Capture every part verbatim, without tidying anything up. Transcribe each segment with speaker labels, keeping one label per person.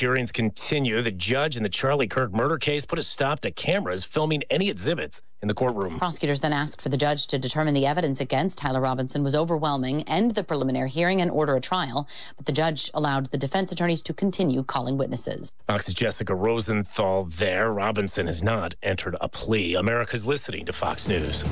Speaker 1: hearings continue. The judge in the Charlie Kirk murder case put a stop to cameras filming any exhibits in the courtroom.
Speaker 2: Prosecutors then asked for the judge to determine the evidence against Tyler Robinson was overwhelming, end the preliminary hearing, and order a trial. But the judge allowed the defense attorneys to continue calling witnesses.
Speaker 1: Fox's Jessica Rosenthal there. Robinson has not entered a plea. America's listening to Fox News.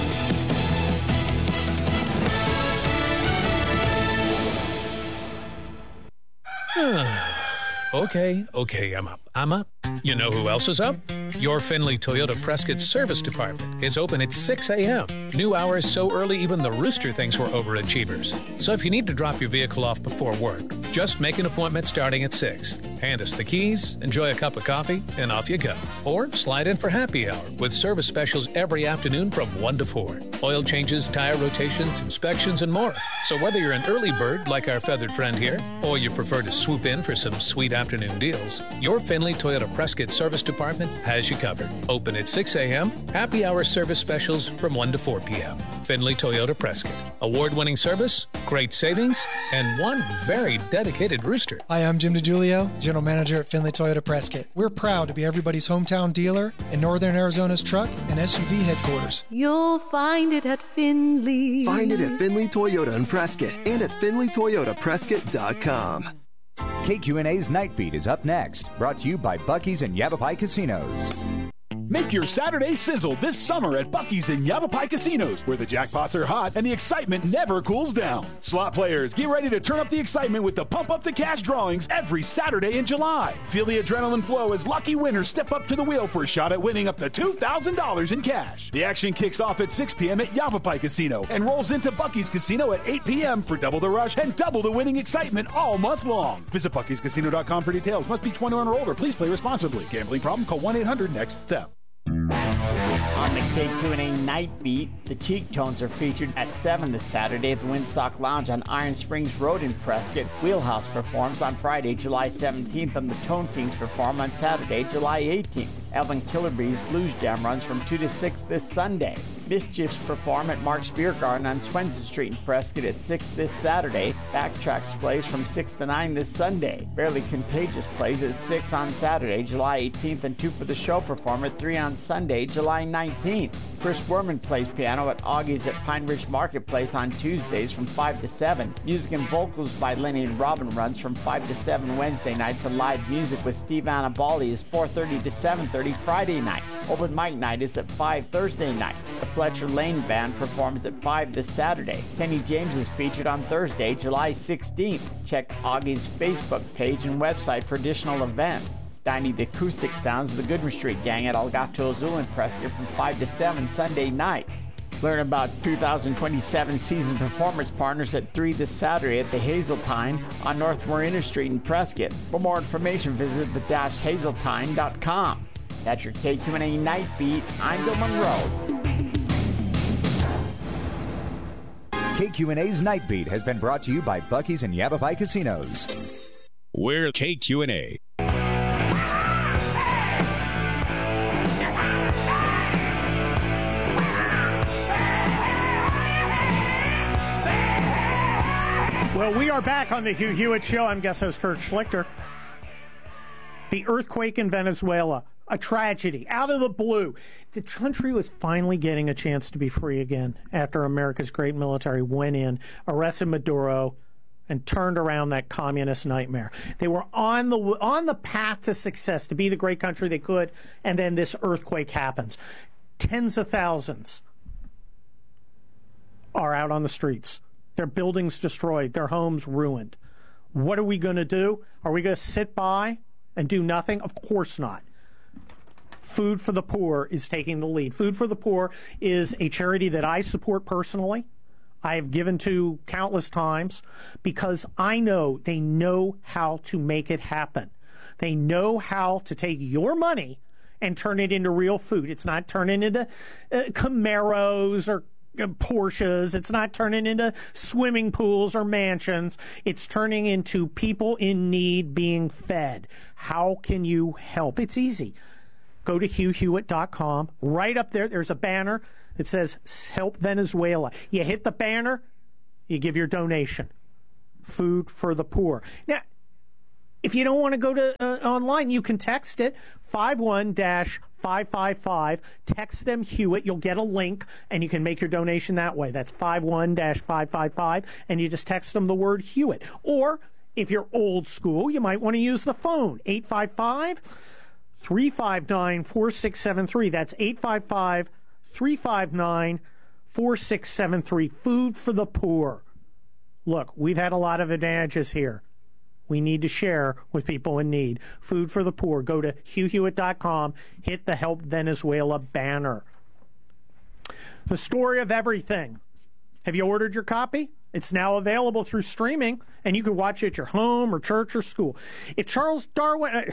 Speaker 3: Okay, okay, I'm up. I'm up. You know who else is up? Your Findlay Toyota Prescott Service Department is open at six a.m. New hours so early even the rooster thinks we're overachievers. So if you need to drop your vehicle off before work, just make an appointment starting at six. Hand us the keys, enjoy a cup of coffee, and off you go. Or slide in for happy hour with service specials every afternoon from one to four. Oil changes, tire rotations, inspections, and more. So whether you're an early bird like our feathered friend here, or you prefer to swoop in for some sweet afternoon deals, your Findlay Toyota Prescott Service Department has you covered. Open at six a.m., happy hour service specials from one to four p.m. Findlay Toyota Prescott. Award-winning service, great savings, and one very dedicated rooster.
Speaker 4: Hi, I'm Jim DiGiulio, General Manager at Findlay Toyota Prescott. We're proud to be everybody's hometown dealer in Northern Arizona's truck and S U V headquarters.
Speaker 5: You'll find it at Findlay.
Speaker 6: Find it at Findlay Toyota in Prescott and at Findlay Toyota Prescott dot com.
Speaker 7: K Q N A's Night Beat is up next, brought to you by Buc-ee's and Yavapai Casinos.
Speaker 8: Make your Saturday sizzle this summer at Buc-ee's and Yavapai Casinos, where the jackpots are hot and the excitement never cools down. Slot players, get ready to turn up the excitement with the Pump Up the Cash drawings every Saturday in July. Feel the adrenaline flow as lucky winners step up to the wheel for a shot at winning up to two thousand dollars in cash. The action kicks off at six p.m. at Yavapai Casino and rolls into Buc-ee's Casino at eight p.m. for double the rush and double the winning excitement all month long. Visit Buc Ee's Casino dot com for details. Must be twenty-one or older. Please play responsibly. Gambling problem? Call one eight hundred next step.
Speaker 9: On the K Q N A Night Beat, the Cheek Tones are featured at seven this Saturday at the Windsock Lounge on Iron Springs Road in Prescott. Wheelhouse performs on Friday, July seventeenth, and the Tone Kings perform on Saturday, July eighteenth. Elvin Killerby's Blues Jam runs from two to six this Sunday. Mischiefs perform at Mark's Beer Garden on Swenson Street in Prescott at six this Saturday. Backtracks plays from six to nine this Sunday. Barely Contagious plays at six on Saturday, July eighteenth, and Two for the Show perform at three on Sunday, July nineteenth. Chris Werman plays piano at Augie's at Pine Ridge Marketplace on Tuesdays from five to seven. Music and vocals by Lenny and Robin runs from five to seven Wednesday nights, and live music with Steve Annabali is four thirty to seven thirty Friday nights. Open mic night is at five Thursday nights. The Fletcher Lane Band performs at five this Saturday. Kenny James is featured on Thursday, July sixteenth. Check Augie's Facebook page and website for additional events. Dining the acoustic sounds of the Goodman Street Gang at Elgato Azul in Prescott from five to seven Sunday nights. Learn about two thousand twenty-seven season performance partners at three this Saturday at the Hazeltine on North Marina Street in Prescott. For more information, visit the dash hazeltine dot com. That's your K Q N A Night Beat. I'm Bill Monroe.
Speaker 7: K Q N A's Night Beat has been brought to you by Buc-ee's and Yavapai Casinos.
Speaker 10: We're K Q N A.
Speaker 11: Well, we are back on the Hugh Hewitt Show. I'm guest host Kurt Schlichter. The earthquake in Venezuela, a tragedy, out of the blue. The country was finally getting a chance to be free again after America's great military went in, arrested Maduro, and turned around that communist nightmare. They were on the on the path to success, to be the great country they could, and then this earthquake happens. Tens of thousands are out on the streets. Their buildings destroyed, their homes ruined. What are we going to do? Are we going to sit by and do nothing? Of course not. Food for the Poor is taking the lead. Food for the Poor is a charity that I support personally. I have given to countless times because I know they know how to make it happen. They know how to take your money and turn it into real food. It's not turning into uh, Camaros or Porsches. It's not turning into swimming pools or mansions. It's turning into people in need being fed. How can you help? It's easy. Go to hugh hewitt dot com. Right up there, there's a banner that says Help Venezuela. You hit the banner, you give your donation. Food for the Poor. Now, If you don't want to go to uh, online, you can text it, five one five five five. Text them Hewitt. You'll get a link, and you can make your donation that way. That's five one five five five, and you just text them the word Hewitt. Or, if you're old school, you might want to use the phone, eight five five, three five nine, four six seven three. That's eight five five, three five nine, four six seven three. Food for the poor. Look, we've had a lot of advantages here. We need to share with people in need. Food for the poor. Go to hugh hewitt dot com. Hit the Help Venezuela banner. The Story of Everything. Have you ordered your copy? It's now available through streaming, and you can watch it at your home or church or school. If Charles Darwin...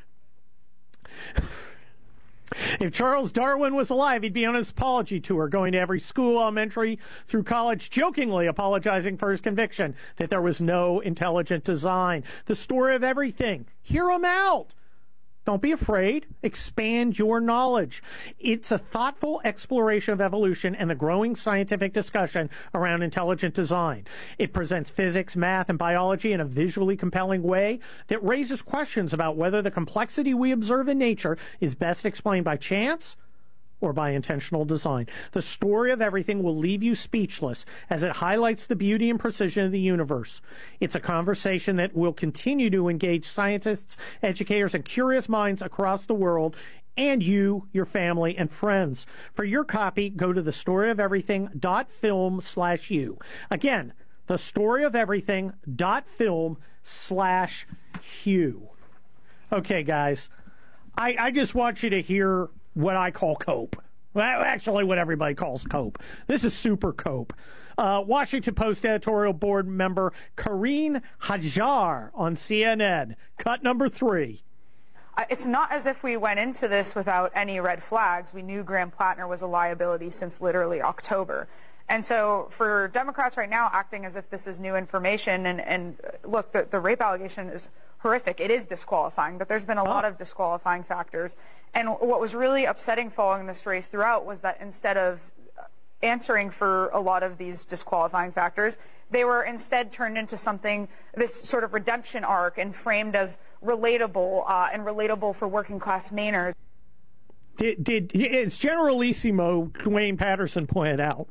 Speaker 11: If Charles Darwin was alive, he'd be on his apology tour, going to every school, elementary through college, jokingly apologizing for his conviction that there was no intelligent design. The Story of Everything. Hear him out. Don't be afraid. Expand your knowledge. It's a thoughtful exploration of evolution and the growing scientific discussion around intelligent design. It presents physics, math, and biology in a visually compelling way that raises questions about whether the complexity we observe in nature is best explained by chance or by intentional design. The Story of Everything will leave you speechless as it highlights the beauty and precision of the universe. It's a conversation that will continue to engage scientists, educators, and curious minds across the world, and you, your family, and friends. For your copy, go to the story of everything dot film slash you. Again, the story of everything dot film slash you. Okay, guys, I, I just want you to hear what I call COPE. Well, actually, what everybody calls COPE. This is super COPE. Uh, Washington Post editorial board member Karine Hajar on C N N. Cut number three.
Speaker 12: It's not as if we went into this without any red flags. We knew Graham Plattner was a liability since literally October. And so for Democrats right now acting as if this is new information, and, and look, the, the rape allegation is horrific. It is disqualifying, but there's been a lot of disqualifying factors. And what was really upsetting following this race throughout was that instead of answering for a lot of these disqualifying factors, they were instead turned into something, this sort of redemption arc, and framed as relatable uh, and relatable for working class Mainers.
Speaker 11: Did, did, as Generalissimo Dwayne Patterson pointed out,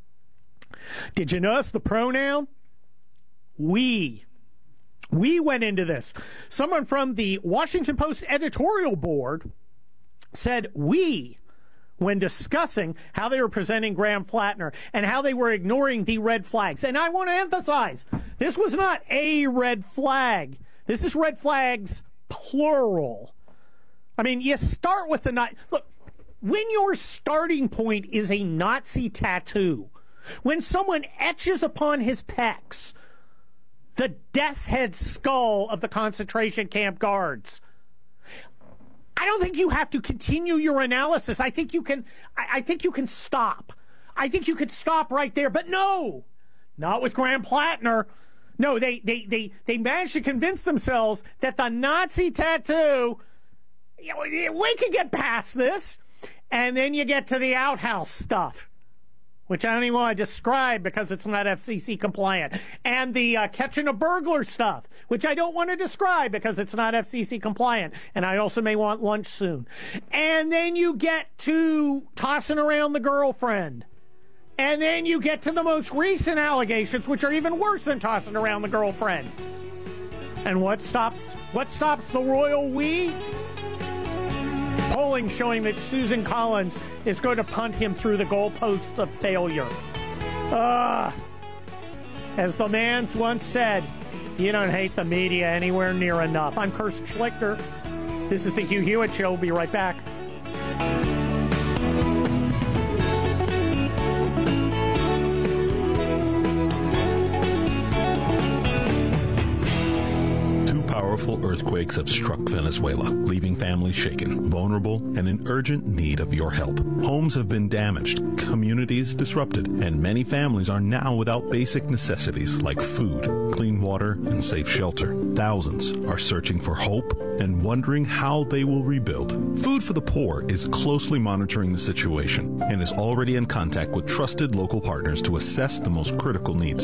Speaker 11: did you notice the pronoun? We. We went into this. Someone from the Washington Post editorial board said we when discussing how they were presenting Graham Plattner and how they were ignoring the red flags. And I want to emphasize, this was not a red flag. This is red flags, plural. I mean, you start with the... Look, when your starting point is a Nazi tattoo, when someone etches upon his pecs the death's head skull of the concentration camp guards, I don't think you have to continue your analysis. I think you can, I, I think you can stop. I think you could stop right there. But no, not with Graham Plattner. No, they, they, they, they managed to convince themselves that the Nazi tattoo, you know, we could get past this. And then you get to the outhouse stuff, which I don't even want to describe because it's not F C C compliant, and the uh, catching a burglar stuff, which I don't want to describe because it's not F C C compliant, and I also may want lunch soon. And then you get to tossing around the girlfriend. And then you get to the most recent allegations, which are even worse than tossing around the girlfriend. And what stops, what stops the royal we? Polling showing that Susan Collins is going to punt him through the goalposts of failure. Ah, as the man once said, you don't hate the media anywhere near enough. I'm Kirst Schlichter. This is the Hugh Hewitt Show. We'll be right back.
Speaker 13: Powerful earthquakes have struck Venezuela, leaving families shaken, vulnerable, and in urgent need of your help. Homes have been damaged, communities disrupted, and many families are now without basic necessities like food, clean water, and safe shelter. Thousands are searching for hope and wondering how they will rebuild. Food for the Poor is closely monitoring the situation and is already in contact with trusted local partners to assess the most critical needs.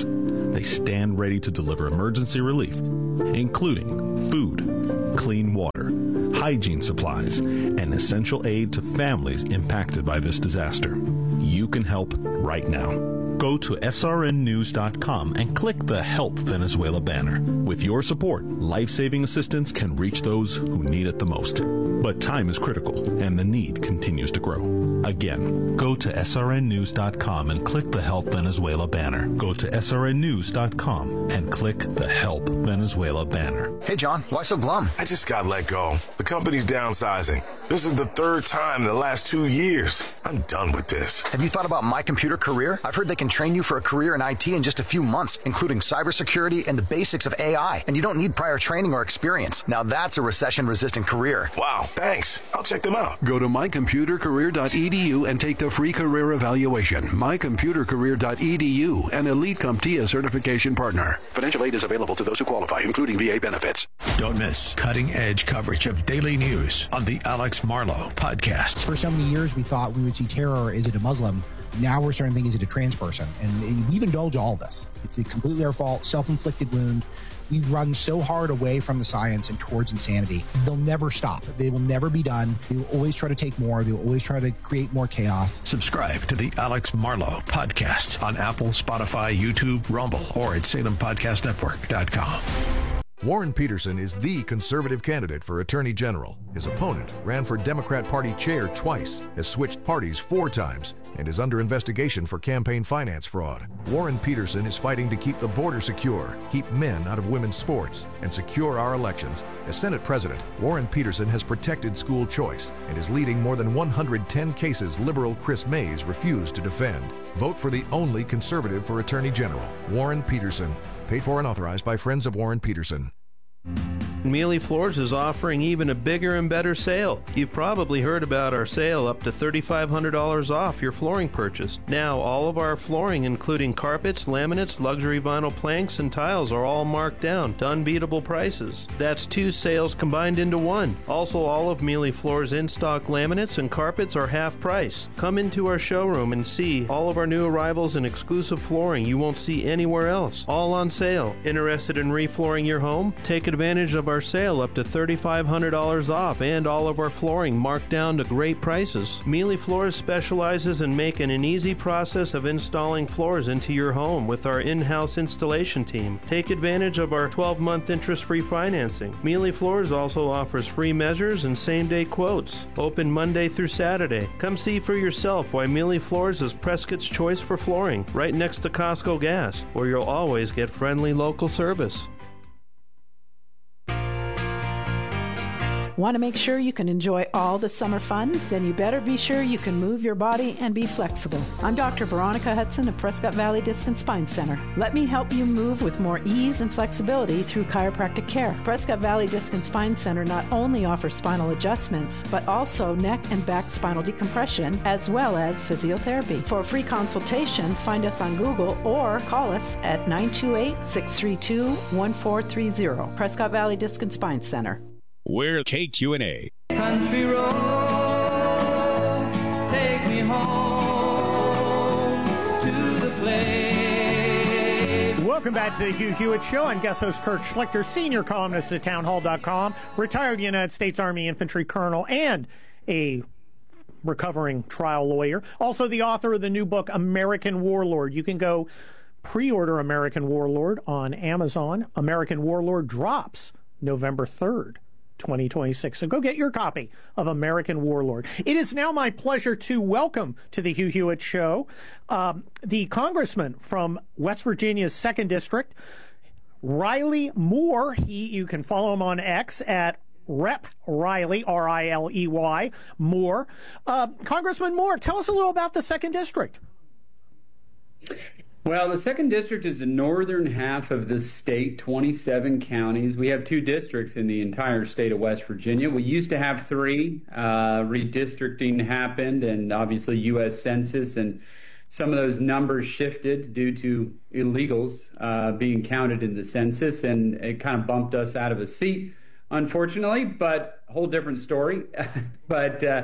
Speaker 13: They stand ready to deliver emergency relief, including food, clean water, hygiene supplies, and essential aid to families impacted by this disaster. You can help right now. Go to S R N news dot com and click the Help Venezuela banner. With your support, life-saving assistance can reach those who need it the most. But time is critical, and the need continues to grow. Again, go to S R N news dot com and click the Help Venezuela banner. Go to S R N news dot com and click the Help Venezuela banner.
Speaker 14: Hey, John, why so glum?
Speaker 15: I just got let go. The company's downsizing. This is the third time in the last two years. I'm done with this.
Speaker 14: Have you thought about My Computer Career? I've heard they can train you for a career in I T in just a few months, including cybersecurity and the basics of A I. And you don't need prior training or experience. Now that's a recession-resistant career.
Speaker 15: Wow, thanks. I'll check them out.
Speaker 16: Go to my computer career dot e d u and take the free career evaluation. my computer career dot e d u, an Elite CompTIA certification partner. Financial aid is available to those who qualify, including V A benefits.
Speaker 17: Don't miss cutting-edge coverage of daily news on the Alex Marlow Podcast.
Speaker 18: For so many years, we thought we would see terror. Is it a Muslim? Now we're starting to think, is it a trans person? And we've indulged all this. It's completely our fault, self-inflicted wound. We've run so hard away from the science and towards insanity. They'll never stop. They will never be done. They will always try to take more. They will always try to create more chaos.
Speaker 17: Subscribe to the Alex Marlow Podcast on Apple, Spotify, YouTube, Rumble, or at Salem Podcast Network dot com.
Speaker 19: Warren Peterson is the conservative candidate for Attorney General. His opponent ran for Democrat Party chair twice, has switched parties four times, and is under investigation for campaign finance fraud. Warren Peterson is fighting to keep the border secure, keep men out of women's sports, and secure our elections. As Senate President, Warren Peterson has protected school choice and is leading more than one hundred ten cases liberal Chris Mays refused to defend. Vote for the only conservative for Attorney General, Warren Peterson. Paid for and authorized by Friends of Warren Peterson.
Speaker 20: Mealy Floors is offering even a bigger and better sale. You've probably heard about our sale up to three thousand five hundred dollars off your flooring purchase. Now, all of our flooring, including carpets, laminates, luxury vinyl planks, and tiles, are all marked down to unbeatable prices. That's two sales combined into one. Also, all of Mealy Floors' in-stock laminates and carpets are half price. Come into our showroom and see all of our new arrivals and exclusive flooring you won't see anywhere else. All on sale. Interested in reflooring your home? Take advantage of our sale up to three thousand five hundred dollars off and all of our flooring marked down to great prices. Mealy Floors specializes in making an easy process of installing floors into your home with our in-house installation team. Take advantage of our twelve-month interest-free financing. Mealy Floors also offers free measures and same-day quotes. Open Monday through Saturday. Come see for yourself why Mealy Floors is Prescott's choice for flooring, right next to Costco Gas, where you'll always get friendly local service.
Speaker 21: Want to make sure you can enjoy all the summer fun? Then you better be sure you can move your body and be flexible. I'm Doctor Veronica Hudson of Prescott Valley Disc and Spine Center. Let me help you move with more ease and flexibility through chiropractic care. Prescott Valley Disc and Spine Center not only offers spinal adjustments, but also neck and back spinal decompression, as well as physiotherapy. For a free consultation, find us on Google or call us at nine two eight, six three two, one four three zero. Prescott Valley Disc and Spine Center.
Speaker 10: We're K Q and A.
Speaker 5: Country roads, take me home to the place.
Speaker 11: Welcome back to the Hugh Hewitt Show. I'm guest host Kurt Schlichter, senior columnist at townhall dot com, retired United States Army infantry colonel, and a recovering trial lawyer. Also the author of the new book, American Warlord. You can go pre-order American Warlord on Amazon. American Warlord drops November third. twenty twenty-six. So go get your copy of American Warlord. It is now my pleasure to welcome to the Hugh Hewitt Show um, the congressman from West Virginia's second District, Riley Moore. He, you can follow him on X at Rep Riley, R I L E Y, Moore. Uh, Congressman Moore, tell us a little about the second District.
Speaker 22: Well, the second district is the northern half of the state, twenty-seven counties. We have two districts in the entire state of West Virginia. We used to have three. Uh, redistricting happened, and obviously U S Census, and some of those numbers shifted due to illegals uh, being counted in the census, and it kind of bumped us out of a seat, unfortunately, but a whole different story. but uh,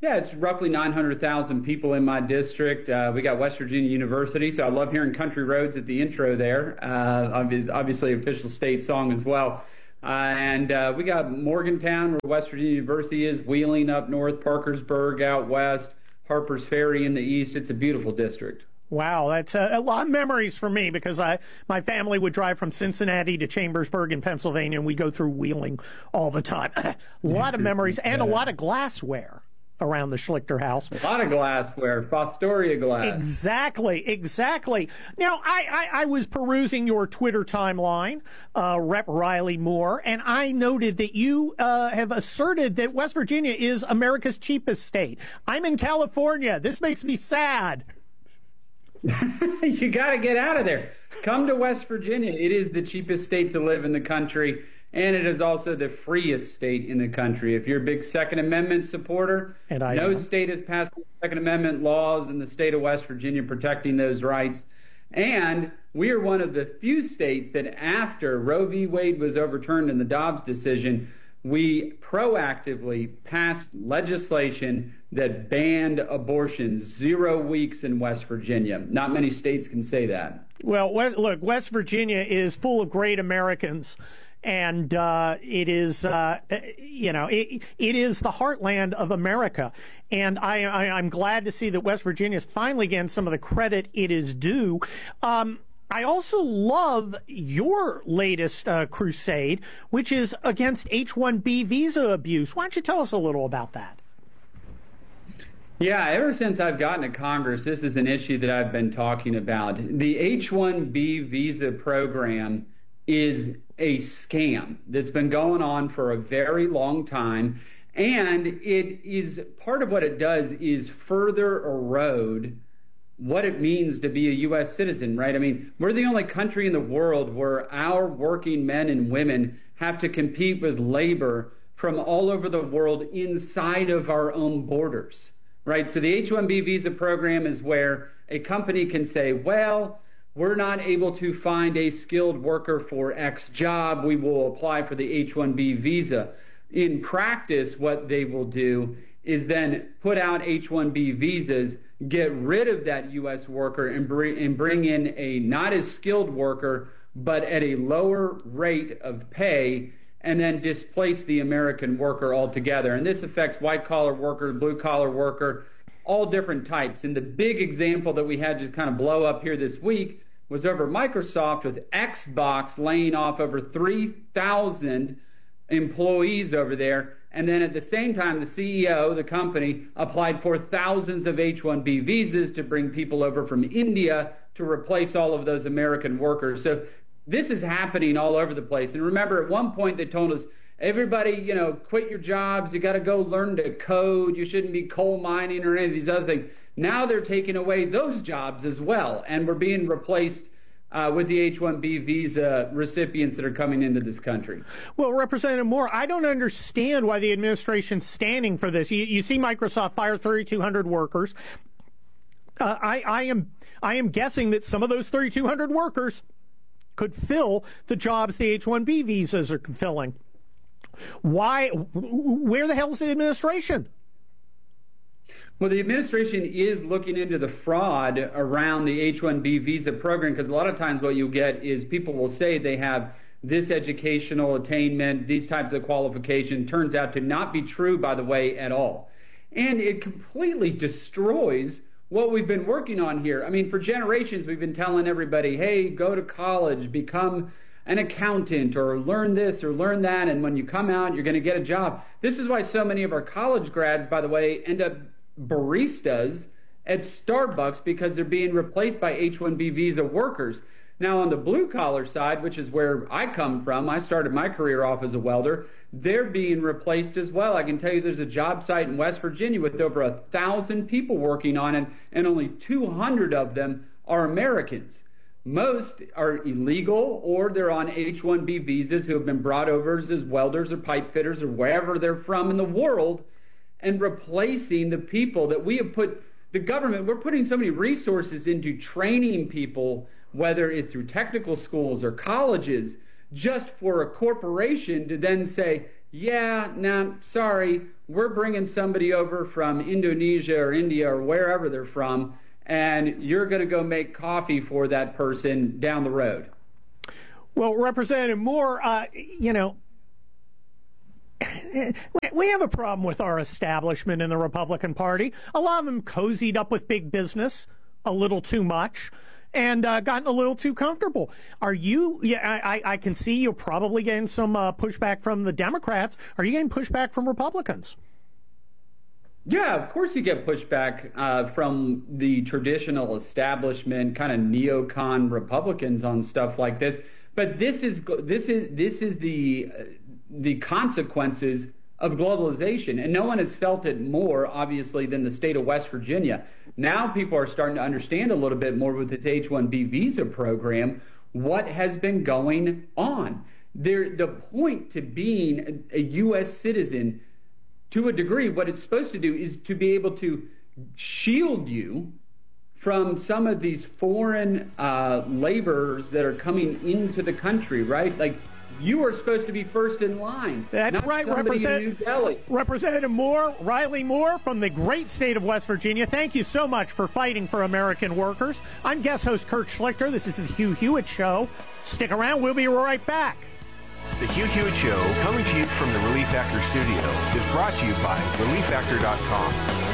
Speaker 22: Yeah, it's roughly nine hundred thousand people in my district. Uh, we got West Virginia University, so I love hearing Country Roads at the intro there. Uh, obviously, official state song as well. Uh, and uh, we got Morgantown, where West Virginia University is, Wheeling up north, Parkersburg out west, Harper's Ferry in the east. It's a beautiful district.
Speaker 11: Wow, that's a, a lot of memories for me because I my family would drive from Cincinnati to Chambersburg in Pennsylvania, and we go through Wheeling all the time. A lot of memories and a lot of glassware around the Schlichter house.
Speaker 22: A lot of glassware, Fostoria glass.
Speaker 11: Exactly, exactly. Now, I, I, I was perusing your Twitter timeline, uh, Rep Riley Moore, and I noted that you uh, have asserted that West Virginia is America's cheapest state. I'm in California. This makes me sad.
Speaker 22: You got to get out of there. Come to West Virginia. It is the cheapest state to live in the country, and it is also the freest state in the country. If you're a big Second Amendment supporter,
Speaker 11: and I
Speaker 22: no
Speaker 11: am.
Speaker 22: state has passed Second Amendment laws in the state of West Virginia protecting those rights. And we are one of the few states that after Roe v. Wade was overturned in the Dobbs decision, we proactively passed legislation that banned abortions zero weeks in West Virginia. Not many states can say that.
Speaker 11: Well, West, look, West Virginia is full of great Americans, and uh, it is, uh, you know, it, it is the heartland of America. And I, I, I'm glad to see that West Virginia is finally getting some of the credit it is due. Um, I also love your latest uh, crusade, which is against H one B visa abuse. Why don't you tell us a little about that?
Speaker 22: Yeah, ever since I've gotten to Congress, this is an issue that I've been talking about. The H one B visa program is a scam that's been going on for a very long time. And it is part of what it does is further erode what it means to be a U S citizen, right? I mean, we're the only country in the world where our working men and women have to compete with labor from all over the world inside of our own borders, right? So the H one B visa program is where a company can say, well, we're not able to find a skilled worker for X job. We will apply for the H one B visa. In practice, what they will do is then put out H one B visas, get rid of that U S worker and bring, and bring in a not as skilled worker, but at a lower rate of pay, and then displace the American worker altogether. And this affects white-collar worker, blue-collar worker, all different types. And the big example that we had just kind of blow up here this week was over Microsoft with Xbox laying off over three thousand employees over there. And then at the same time, the C E O, the company, applied for thousands of H one B visas to bring people over from India to replace all of those American workers. So this is happening all over the place. And remember, at one point they told us, everybody, you know, quit your jobs. You got to go learn to code. You shouldn't be coal mining or any of these other things. Now they're taking away those jobs as well. And we're being replaced Uh, with the H one B visa recipients that are coming into this country.
Speaker 11: Well, Representative Moore, I don't understand why the administration's standing for this. You, you see Microsoft fire thirty-two hundred workers. Uh, I, I am I am guessing that some of those thirty-two hundred workers could fill the jobs the H one B visas are filling. Why? Where the hell is the administration?
Speaker 22: Well, the administration is looking into the fraud around the H one B visa program, because a lot of times what you'll get is people will say they have this educational attainment, these types of qualification, turns out to not be true, by the way, at all. And it completely destroys what we've been working on here. I mean, for generations, we've been telling everybody, hey, go to college, become an accountant, or learn this or learn that, and when you come out, you're going to get a job. This is why so many of our college grads, by the way, end up baristas at Starbucks, because they're being replaced by H one B visa workers. Now, on the blue-collar side, which is where I come from, I started my career off as a welder, they're being replaced as well. I can tell you there's a job site in West Virginia with over a thousand people working on it, and only two hundred of them are Americans. Most are illegal, or they're on H one B visas who have been brought over as welders or pipe fitters or wherever they're from in the world, and replacing the people that we have put, the government, we're putting so many resources into training people, whether it's through technical schools or colleges, just for a corporation to then say, yeah, nah, sorry, we're bringing somebody over from Indonesia or India or wherever they're from, and you're going to go make coffee for that person down the road.
Speaker 11: Well, Representative Moore, uh, you know, we have a problem with our establishment in the Republican Party. A lot of them cozied up with big business a little too much and uh, gotten a little too comfortable. Are you, yeah, I, I can see you're probably getting some uh, pushback from the Democrats. Are you getting pushback from Republicans?
Speaker 22: Yeah, of course you get pushback uh, from the traditional establishment, kind of neocon Republicans on stuff like this. But this is this is this is the uh, the consequences of globalization, and no one has felt it more, obviously, than the state of West Virginia. Now people are starting to understand a little bit more with its H one B visa program what has been going on. There, the point to being a, a U S citizen, to a degree, what it's supposed to do is to be able to shield you from some of these foreign uh, laborers that are coming into the country, right? Like, you are supposed to be first in line.
Speaker 11: That's
Speaker 22: not
Speaker 11: right,
Speaker 22: somebody in New Delhi.
Speaker 11: Representative Moore, Riley Moore from the great state of West Virginia. Thank you so much for fighting for American workers. I'm guest host Kurt Schlichter. This is the Hugh Hewitt Show. Stick around. We'll be right back.
Speaker 17: The Hugh Hewitt Show, coming to you from the Relief Factor studio, is brought to you by relief factor dot com.